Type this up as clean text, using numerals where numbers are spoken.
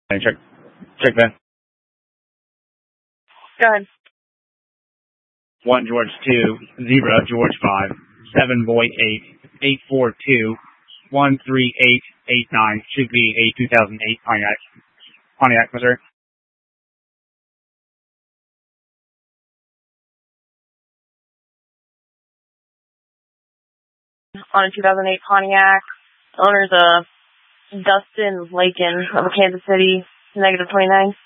Check that. Go ahead. 1 George 2, 0 George 5, 7 Boy 8, 842, 13889. Should be a 2008 Pontiac, Missouri. On a 2008 Pontiac. Owner's Dustin Lakin of Kansas City, -29.